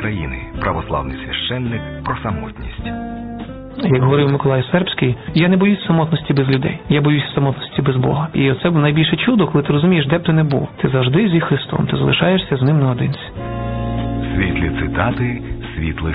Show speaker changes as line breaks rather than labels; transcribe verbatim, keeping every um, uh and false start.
країни, православний священник про самотність.
Як говорив Миколай Сербський, я не боюсь самотності без людей, я боюсь самотності без Бога. І оце найбільше чудо, коли ти розумієш, де б ти не був. Ти завжди зі Христом, ти залишаєшся з ним наодинці.
Світлі цитати світлих